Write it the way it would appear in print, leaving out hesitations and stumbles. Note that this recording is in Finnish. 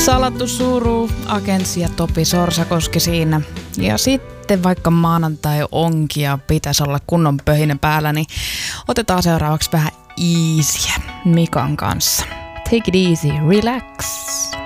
Salattu suru, Agents ja Topi Sorsakoski siinä. Ja sitten vaikka maanantai onkin ja pitäisi olla kunnon pöhinä päällä, niin otetaan seuraavaksi vähän easyä Mikan kanssa. Take it easy, relax.